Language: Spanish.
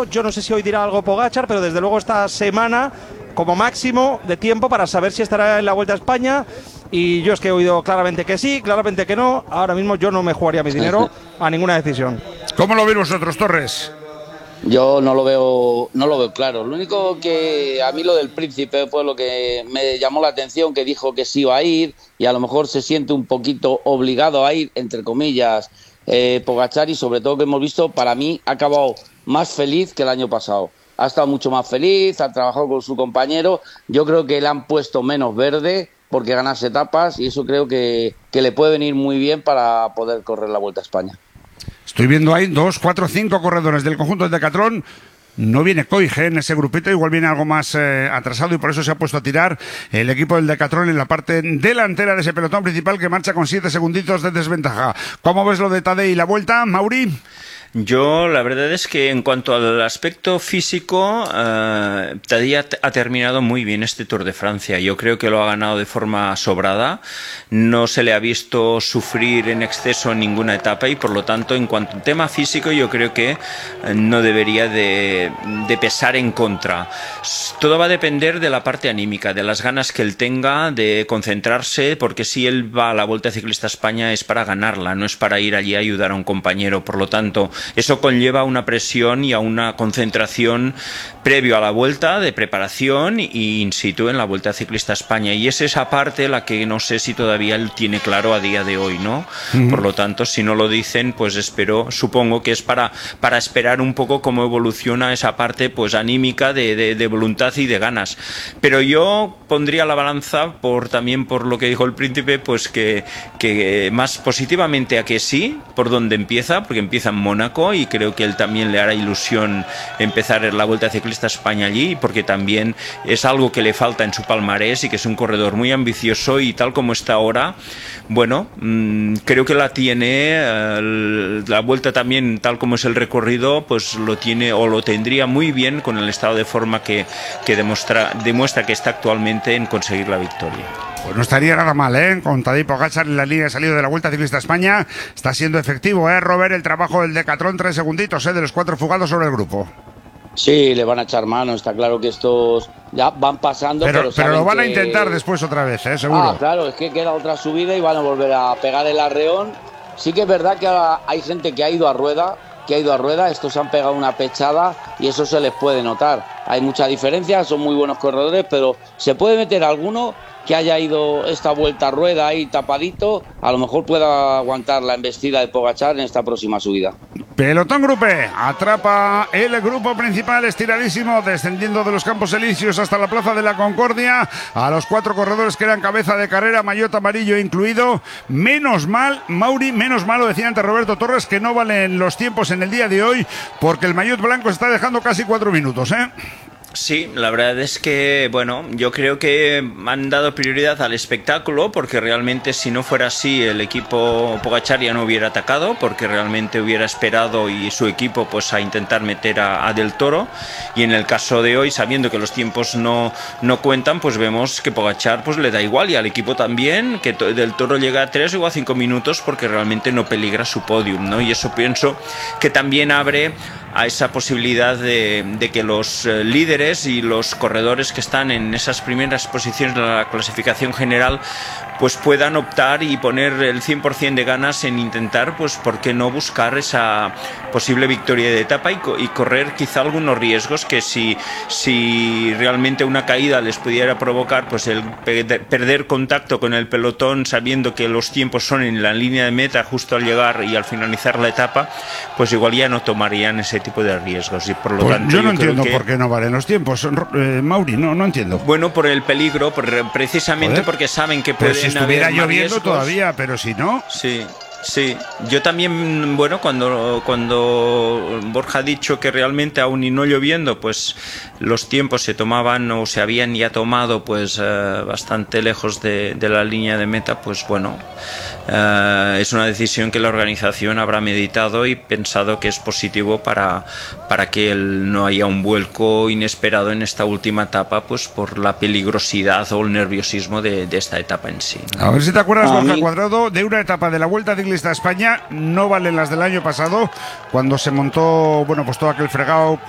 algo, yo no sé si hoy dirá algo Pogačar, pero desde luego esta semana, como máximo de tiempo para saber si estará en la Vuelta a España. Y yo es que he oído claramente que sí, claramente que no. Ahora mismo yo no me jugaría mi dinero a ninguna decisión. ¿Cómo lo veis vosotros, Torres? Yo no lo veo claro. Lo único que a mí lo del Príncipe fue lo que me llamó la atención, que dijo que sí iba a ir y a lo mejor se siente un poquito obligado a ir, entre comillas, Pogačar, y sobre todo que hemos visto, para mí ha acabado más feliz que el año pasado. Ha estado mucho más feliz, ha trabajado con su compañero. Yo creo que le han puesto menos verde porque ganarse etapas, y eso creo que le puede venir muy bien para poder correr la Vuelta a España. Estoy viendo ahí 2, 4, 5 corredores del conjunto del Decathlon. No viene Koig en ese grupito, igual viene algo más atrasado, y por eso se ha puesto a tirar el equipo del Decathlon en la parte delantera de ese pelotón principal, que marcha con 7 segunditos de desventaja. ¿Cómo ves lo de Tadej y la Vuelta, Mauri? Yo, la verdad es que en cuanto al aspecto físico, Tadej ha terminado muy bien este Tour de Francia. Yo creo que lo ha ganado de forma sobrada. No se le ha visto sufrir en exceso en ninguna etapa, y por lo tanto, en cuanto al tema físico, yo creo que no debería de pesar en contra. Todo va a depender de la parte anímica, de las ganas que él tenga, de concentrarse, porque si él va a la Vuelta Ciclista a España es para ganarla, no es para ir allí a ayudar a un compañero. Por lo tanto, eso conlleva una presión y a una concentración previo a la vuelta, de preparación y in situ en la Vuelta Ciclista a España, y es esa parte la que no sé si todavía él tiene claro a día de hoy, ¿no? Por lo tanto, si no lo dicen, pues supongo que es para esperar un poco cómo evoluciona esa parte pues anímica de voluntad y de ganas. Pero yo pondría la balanza también por lo que dijo el Príncipe, pues que más positivamente a que sí, por donde empieza, porque empieza en Mónaco, y creo que él también le hará ilusión empezar la Vuelta Ciclista a España allí, porque también es algo que le falta en su palmarés, y que es un corredor muy ambicioso, y tal como está ahora, bueno, creo que la tiene. La Vuelta también, tal como es el recorrido, pues lo tiene o lo tendría muy bien con el estado de forma que demuestra que está actualmente en conseguir la victoria. Pues no estaría nada mal, ¿eh? Con Tadej Pogačar en la línea de salida de la Vuelta Ciclista a España. Está siendo efectivo, Robert, el trabajo del Decathlon. 3 segunditos, de los 4 fugados sobre el grupo. Sí, le van a echar mano. Está claro que estos ya van pasando, pero lo van a intentar después otra vez, seguro. Ah, claro, es que queda otra subida y van a volver a pegar el arreón. Sí que es verdad que ahora hay gente que ha ido a rueda, estos han pegado una pechada y eso se les puede notar. Hay mucha diferencia, son muy buenos corredores, pero se puede meter alguno que haya ido esta vuelta a rueda ahí tapadito, a lo mejor pueda aguantar la embestida de Pogačar en esta próxima subida. Pelotón Grupe atrapa el grupo principal, estiradísimo, descendiendo de los Campos Elíseos hasta la Plaza de la Concordia, a los 4 corredores que eran cabeza de carrera, maillot amarillo incluido. Menos mal, Mauri, menos mal, lo decía antes Roberto Torres, que no valen los tiempos en el día de hoy, porque el maillot blanco está dejando casi 4 minutos, Sí, la verdad es que, bueno, yo creo que han dado prioridad al espectáculo, porque realmente si no fuera así el equipo Pogačar ya no hubiera atacado, porque realmente hubiera esperado y su equipo pues a intentar meter a Del Toro, y en el caso de hoy, sabiendo que los tiempos no cuentan, pues vemos que Pogačar pues le da igual, y al equipo también, que Del Toro llega a 3 o a 5 minutos porque realmente no peligra su podium, ¿no? Y eso pienso que también abre a esa posibilidad de que los líderes y los corredores que están en esas primeras posiciones de la clasificación general pues puedan optar y poner el 100% de ganas en intentar, pues por qué no buscar esa posible victoria de etapa y correr quizá algunos riesgos que si realmente una caída les pudiera provocar pues el perder contacto con el pelotón, sabiendo que los tiempos son en la línea de meta justo al llegar y al finalizar la etapa, pues igual ya no tomarían ese tipo de riesgos, y por lo pues tanto yo no entiendo por qué no valen los tiempos, Mauri, no entiendo. Bueno, por el peligro, precisamente porque saben que pueden si estuviera haber más lloviendo riesgos todavía, pero si no. Sí, yo también, bueno, cuando Borja ha dicho que realmente aún y no lloviendo, pues los tiempos se tomaban o se habían ya tomado pues bastante lejos de la línea de meta, pues bueno, es una decisión que la organización habrá meditado y pensado que es positivo para que no haya un vuelco inesperado en esta última etapa, pues por la peligrosidad o el nerviosismo de esta etapa en sí, ¿no? A ver si te acuerdas, Borja Cuadrado, de una etapa de la Vuelta Ciclista a España, no valen las del año pasado, cuando se montó, bueno, pues todo aquel fregado